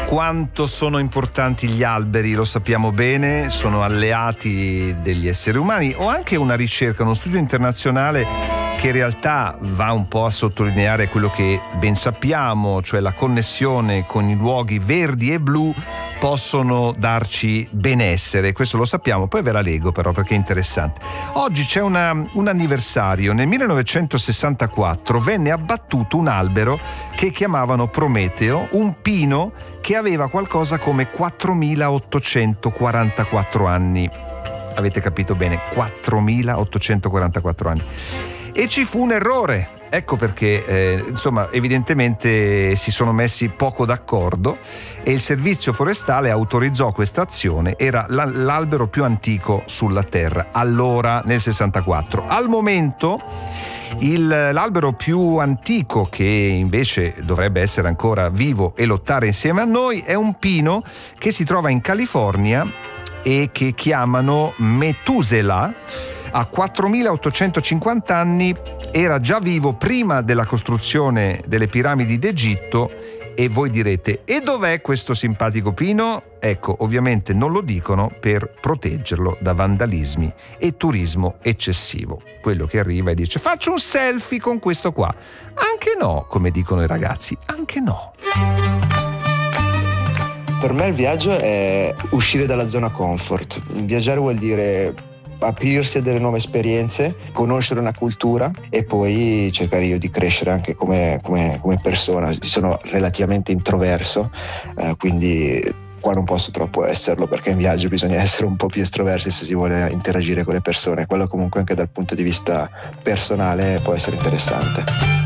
Quanto sono importanti gli alberi, lo sappiamo bene, sono alleati degli esseri umani. Ho anche una ricerca, uno studio internazionale che in realtà va un po' a sottolineare quello che ben sappiamo, cioè la connessione con i luoghi verdi e blu possono darci benessere. Questo lo sappiamo, poi ve la leggo però perché è interessante. Oggi c'è un anniversario. Nel 1964 venne abbattuto un albero che chiamavano Prometeo, un pino che aveva qualcosa come 4.844 anni. Avete capito bene, 4.844 anni. E ci fu un errore. Ecco perché, insomma, evidentemente si sono messi poco d'accordo e il servizio forestale autorizzò questa azione. Era l'albero più antico sulla Terra, allora nel 64. Al momento l'albero più antico, che invece dovrebbe essere ancora vivo e lottare insieme a noi, è un pino che si trova in California e che chiamano Methuselah. A 4.850 anni, era già vivo prima della costruzione delle piramidi d'Egitto. E voi direte: e dov'è questo simpatico pino? Ecco, ovviamente non lo dicono per proteggerlo da vandalismi e turismo eccessivo. Quello che arriva e dice: faccio un selfie con questo qua. Anche no, come dicono i ragazzi, anche no. Per me il viaggio è uscire dalla zona comfort. Viaggiare vuol dire aprirsi a delle nuove esperienze, conoscere una cultura e poi cercare io di crescere anche come persona. Sono relativamente introverso, quindi qua non posso troppo esserlo, perché in viaggio bisogna essere un po' più estroversi se si vuole interagire con le persone. Quello comunque anche dal punto di vista personale può essere interessante.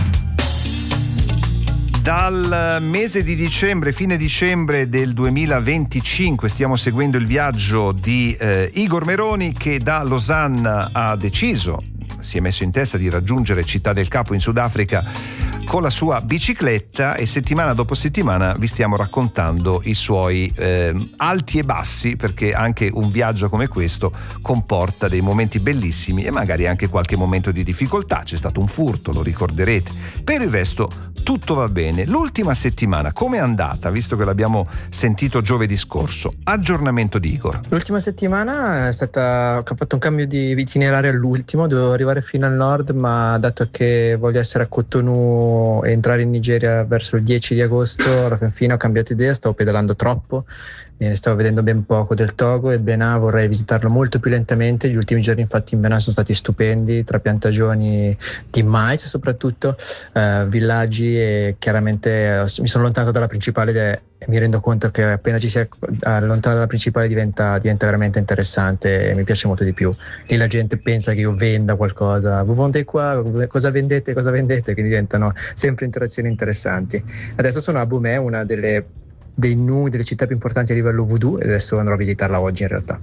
Dal mese di dicembre, fine dicembre del 2025, stiamo seguendo il viaggio di Igor Meroni, che da Losanna si è messo in testa di raggiungere Città del Capo in Sudafrica con la sua bicicletta, e settimana dopo settimana vi stiamo raccontando i suoi alti e bassi, perché anche un viaggio come questo comporta dei momenti bellissimi e magari anche qualche momento di difficoltà. C'è stato un furto, lo ricorderete. Per il resto tutto va bene. L'ultima settimana com'è andata, visto che l'abbiamo sentito giovedì scorso? Aggiornamento di Igor. L'ultima settimana ho fatto un cambio di itinerario all'ultimo, dovevo arrivare fino al nord, ma dato che voglio essere a Cotonou e entrare in Nigeria verso il 10 di agosto, alla fine ho cambiato idea, stavo pedalando troppo e stavo vedendo ben poco del Togo, e Benin vorrei visitarlo molto più lentamente. Gli ultimi giorni infatti in Benin sono stati stupendi, tra piantagioni di mais soprattutto, villaggi, e chiaramente mi sono allontanato dalla principale e mi rendo conto che appena ci si è allontanato dalla principale diventa veramente interessante e mi piace molto di più. Lì la gente pensa che io venda qualcosa: voi vendete qua, cosa vendete, quindi diventano sempre interazioni interessanti. Adesso sono a Bomè, una delle città più importanti a livello voodoo, e adesso andrò a visitarla oggi in realtà.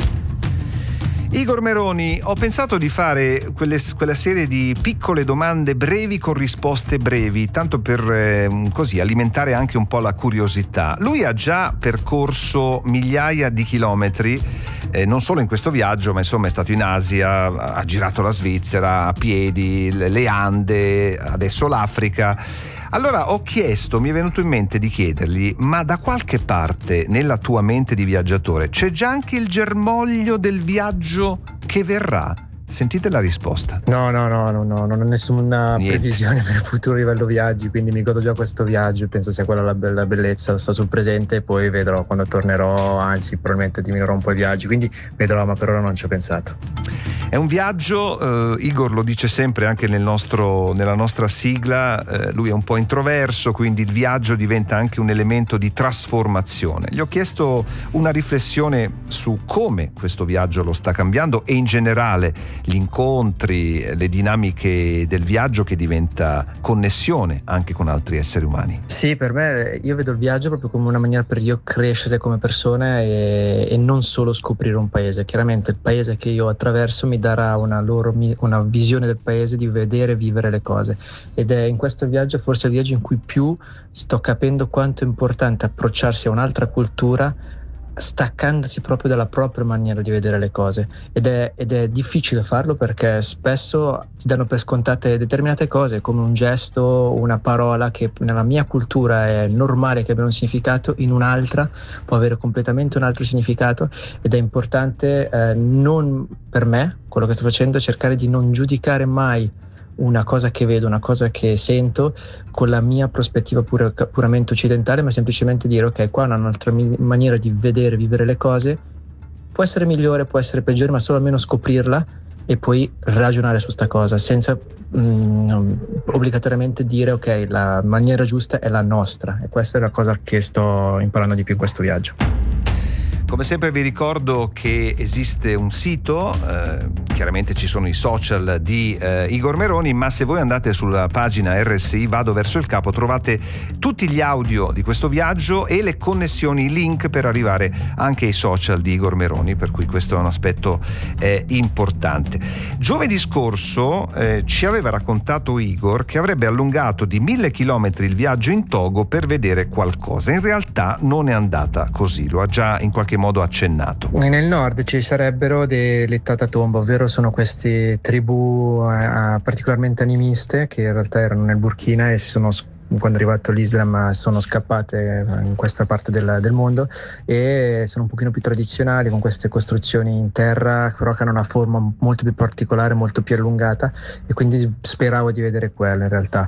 Igor Meroni, ho pensato di fare quella serie di piccole domande brevi con risposte brevi, tanto per così alimentare anche un po' la curiosità. Lui ha già percorso migliaia di chilometri, non solo in questo viaggio, ma insomma è stato in Asia, ha girato la Svizzera a piedi, le Ande, adesso l'Africa. Allora mi è venuto in mente di chiedergli: ma da qualche parte nella tua mente di viaggiatore c'è già anche il germoglio del viaggio che verrà? Sentite la risposta. No, non ho nessuna previsione per il futuro livello viaggi, quindi mi godo già questo viaggio, penso sia quella la bellezza. Sto sul presente e poi vedrò quando tornerò, anzi probabilmente diminuirò un po' i viaggi, quindi vedrò, ma per ora non ci ho pensato. È un viaggio, Igor lo dice sempre anche nella nostra sigla, lui è un po' introverso, quindi il viaggio diventa anche un elemento di trasformazione. Gli ho chiesto una riflessione su come questo viaggio lo sta cambiando e in generale gli incontri, le dinamiche del viaggio, che diventa connessione anche con altri esseri umani. Sì, per me, io vedo il viaggio proprio come una maniera per io crescere come persona e non solo scoprire un paese. Chiaramente il paese che io attraverso mi darà una visione del paese, di vedere e vivere le cose, ed è in questo viaggio forse il viaggio in cui più sto capendo quanto è importante approcciarsi a un'altra cultura staccandosi proprio dalla propria maniera di vedere le cose, ed è difficile farlo perché spesso ti danno per scontate determinate cose, come un gesto, una parola che nella mia cultura è normale che abbia un significato, in un'altra può avere completamente un altro significato, ed è importante non, per me, quello che sto facendo è cercare di non giudicare mai una cosa che vedo, una cosa che sento con la mia prospettiva puramente occidentale, ma semplicemente dire ok, qua è un'altra maniera di vedere, vivere le cose, può essere migliore, può essere peggiore, ma solo almeno scoprirla e poi ragionare su sta cosa senza obbligatoriamente dire ok, la maniera giusta è la nostra, e questa è la cosa che sto imparando di più in questo viaggio. Come sempre vi ricordo che esiste un sito, chiaramente ci sono i social di Igor Meroni, ma se voi andate sulla pagina RSI Vado verso il capo trovate tutti gli audio di questo viaggio e le connessioni, i link per arrivare anche ai social di Igor Meroni, per cui questo è un aspetto importante. Giovedì scorso ci aveva raccontato Igor che avrebbe allungato di 1000 chilometri il viaggio in Togo per vedere qualcosa. In realtà non è andata così, lo ha già in qualche modo accennato. Nel nord ci sarebbero delle Tatatomba, ovvero sono queste tribù particolarmente animiste che in realtà erano nel Burkina e quando è arrivato l'Islam sono scappate in questa parte del mondo, e sono un pochino più tradizionali, con queste costruzioni in terra però che hanno una forma molto più particolare, molto più allungata, e quindi speravo di vedere quello in realtà,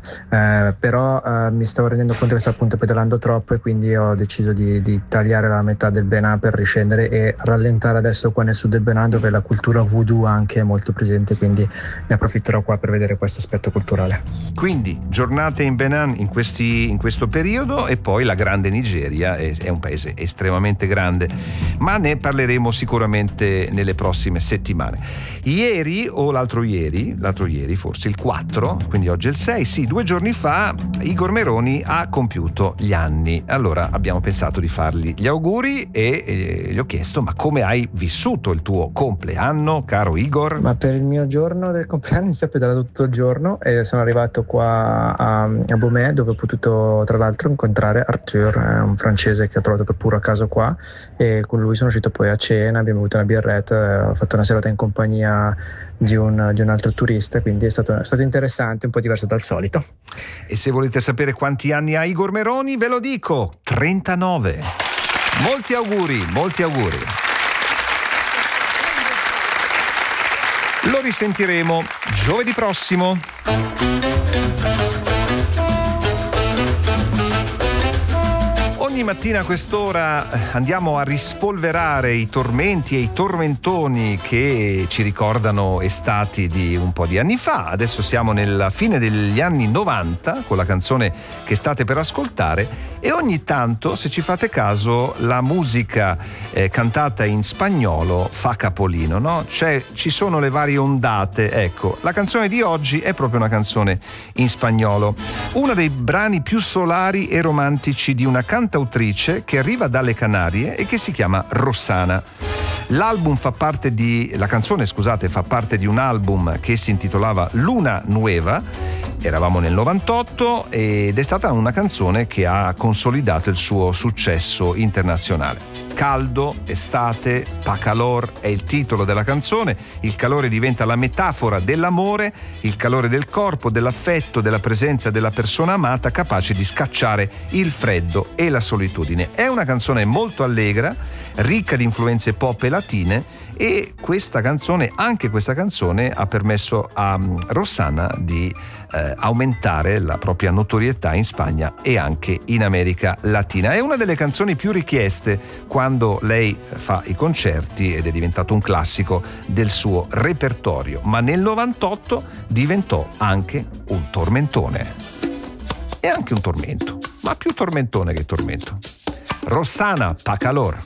però mi stavo rendendo conto che stavo appunto pedalando troppo, e quindi ho deciso di tagliare la metà del Benin per riscendere e rallentare adesso qua nel sud del Benin, dove la cultura voodoo anche è molto presente, quindi ne approfitterò qua per vedere questo aspetto culturale. Quindi giornate in Benin in questo periodo, e poi la grande Nigeria è un paese estremamente grande, ma ne parleremo sicuramente nelle prossime settimane. Ieri o l'altro ieri forse il 4, quindi oggi è il 6, sì, 2 giorni fa Igor Meroni ha compiuto gli anni. Allora abbiamo pensato di fargli gli auguri e gli ho chiesto: ma come hai vissuto il tuo compleanno, caro Igor? Ma per il mio giorno del compleanno si è pedalato tutto il giorno e sono arrivato qua a Beaumais, dove ho potuto tra l'altro incontrare Arthur, un francese che ho trovato per puro caso qua, e con lui sono uscito poi a cena, abbiamo avuto una birretta, ho fatto una serata in compagnia di un altro turista, quindi è stato interessante, un po' diverso dal solito. E se volete sapere quanti anni ha Igor Meroni, ve lo dico: 39. Molti auguri. Lo risentiremo giovedì prossimo. Ogni mattina a quest'ora andiamo a rispolverare i tormenti e i tormentoni che ci ricordano estati di un po' di anni fa. Adesso siamo nella fine degli anni 90 con la canzone che state per ascoltare, e ogni tanto, se ci fate caso, la musica cantata in spagnolo fa capolino, no? Ci sono le varie ondate. Ecco, la canzone di oggi è proprio una canzone in spagnolo, uno dei brani più solari e romantici di una cantautrice che arriva dalle Canarie e che si chiama Rossana. La canzone fa parte di un album che si intitolava Luna Nueva. Eravamo nel 98 ed è stata una canzone che ha consolidato il suo successo internazionale. Caldo, estate, pa calor è il titolo della canzone. Il calore diventa la metafora dell'amore, il calore del corpo, dell'affetto, della presenza della persona amata, capace di scacciare il freddo e la solitudine. È una canzone molto allegra, ricca di influenze pop e latine, e anche questa canzone ha permesso a Rossana di aumentare la propria notorietà in Spagna e anche in America Latina. È una delle canzoni più richieste quando lei fa i concerti ed è diventato un classico del suo repertorio, ma nel 98 diventò anche un tormentone. E anche un tormento, ma più tormentone che tormento. Rossana, pa calor.